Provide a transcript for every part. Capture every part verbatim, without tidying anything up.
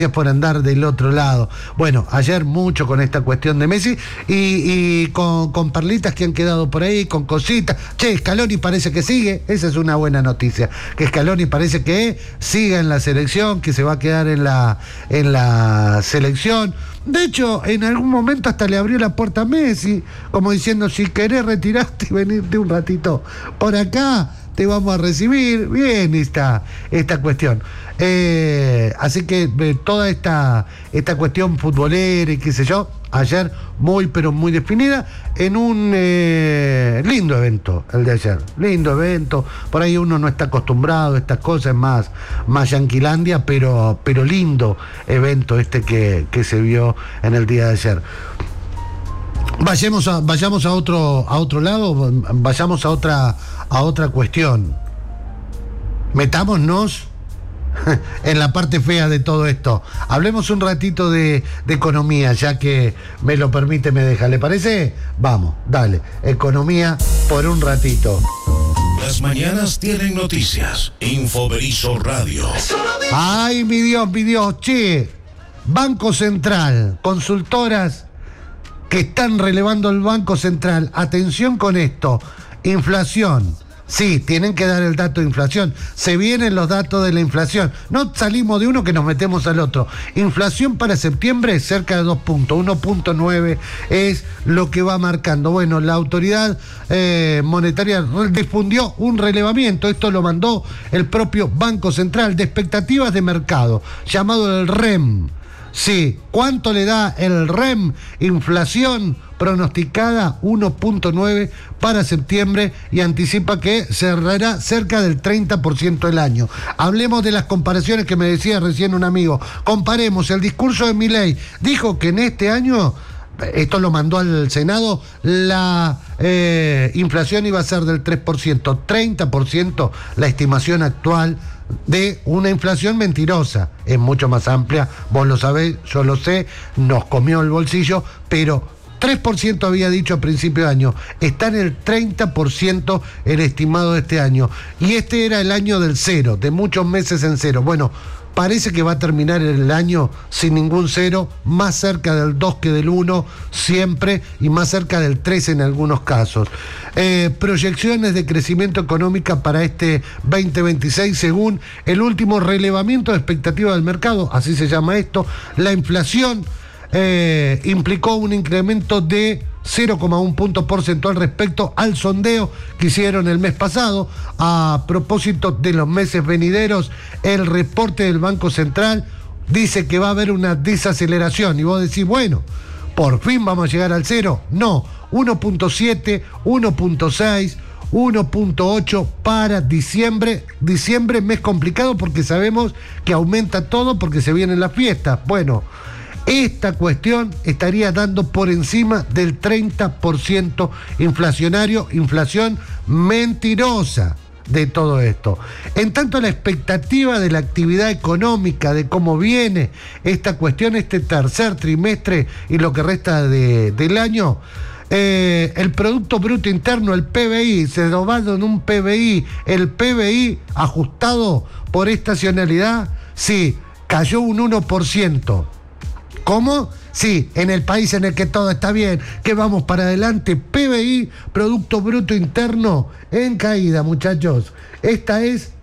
por andar del otro lado. Bueno, ayer mucho con esta cuestión de Messi y, y con, con perlitas que han quedado por ahí, con cositas. Che, Scaloni parece que sigue, esa es una buena noticia, que Scaloni parece que siga en la selección, que se va a quedar en la, en la selección. De hecho, en algún momento hasta le abrió la puerta a Messi, como diciendo, si querés retirarte y venirte un ratito por acá, te vamos a recibir. Bien esta, esta cuestión. Eh, así que eh, toda esta, esta cuestión futbolera y qué sé yo, ayer muy pero muy definida en un eh, lindo evento, el de ayer. Lindo evento, por ahí uno no está acostumbrado a estas cosas, más, más yanquilandia, pero, pero lindo evento este que, que se vio en el día de ayer. Vayamos a, vayamos a otro, a otro lado, vayamos a otra, a otra cuestión. Metámonos en la parte fea de todo esto. Hablemos un ratito de, de economía, ya que me lo permite, me deja. ¿Le parece? Vamos, dale. Economía por un ratito. Las mañanas tienen noticias. Infoberizo Radio. Ay, mi Dios, mi Dios. Che, Banco Central, consultoras que están relevando el Banco Central. Atención con esto. Inflación. Sí, tienen que dar el dato de inflación. Se vienen los datos de la inflación. No salimos de uno que nos metemos al otro. Inflación para septiembre cerca de dos puntos. uno punto nueve es lo que va marcando. Bueno, la autoridad eh, monetaria difundió un relevamiento. Esto lo mandó el propio Banco Central de expectativas de mercado, llamado el R E M. Sí, ¿cuánto le da el R E M? Inflación pronosticada uno punto nueve para septiembre y anticipa que cerrará cerca del treinta por ciento el año. Hablemos de las comparaciones que me decía recién un amigo. Comparemos el discurso de Milei. Dijo que en este año, esto lo mandó al Senado, la eh, inflación iba a ser del tres por ciento, treinta por ciento la estimación actual de una inflación mentirosa. Es mucho más amplia, vos lo sabés, yo lo sé, nos comió el bolsillo, pero tres por ciento había dicho a principio de año, está en el treinta por ciento el estimado de este año, y este era el año del cero, de muchos meses en cero. Bueno, parece que va a terminar el año sin ningún cero, más cerca del dos que del uno siempre, y más cerca del tres en algunos casos. Eh, proyecciones de crecimiento económico para este veinte veintiséis según el último relevamiento de expectativa del mercado, así se llama esto. La inflación eh, implicó un incremento de cero coma uno punto porcentual respecto al sondeo que hicieron el mes pasado. A propósito de los meses venideros, el reporte del Banco Central dice que va a haber una desaceleración, y vos decís, bueno, por fin vamos a llegar al cero. No, uno punto siete, uno punto seis, uno punto ocho para diciembre. Diciembre, mes complicado porque sabemos que aumenta todo porque se vienen las fiestas. Bueno, esta cuestión estaría dando por encima del treinta por ciento inflacionario, inflación mentirosa de todo esto. En tanto, la expectativa de la actividad económica, de cómo viene esta cuestión, este tercer trimestre y lo que resta de, del año, eh, el Producto Bruto Interno, el P B I, se dobla en un P B I, el P B I ajustado por estacionalidad, sí, cayó un uno por ciento. ¿Cómo? Sí, en el país en el que todo está bien, que vamos para adelante, P B I, Producto Bruto Interno, en caída, muchachos. Esta es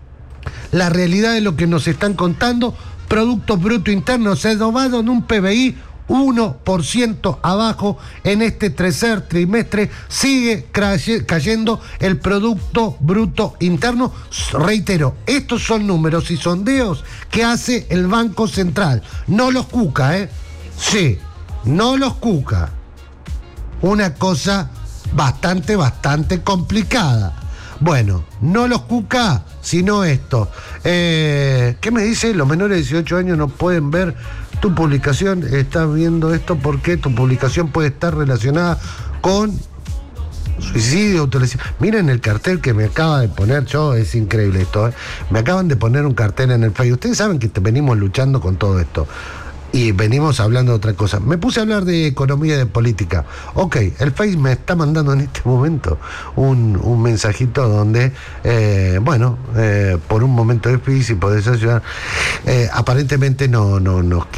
la realidad de lo que nos están contando. Producto Bruto Interno se dobado en un P B I uno por ciento abajo en este tercer trimestre. Sigue cayendo el Producto Bruto Interno. Reitero, estos son números y sondeos que hace el Banco Central, no los cuca, ¿eh? Sí, no los cuca. Una cosa bastante, bastante complicada. Bueno, no los cuca, sino esto. Eh, ¿Qué me dice? Los menores de dieciocho años no pueden ver tu publicación. Estás viendo esto porque tu publicación puede estar relacionada con suicidio, autolesión. Miren el cartel que me acaba de poner yo, es increíble esto, ¿eh? Me acaban de poner un cartel en el Facebook. Ustedes saben que te venimos luchando con todo esto. y venimos hablando de otra cosa. Me puse a hablar de economía y de política. Ok, el Face me está mandando en este momento un, un mensajito donde, eh, bueno, eh, por un momento difícil, por desayunar, eh, aparentemente no, no nos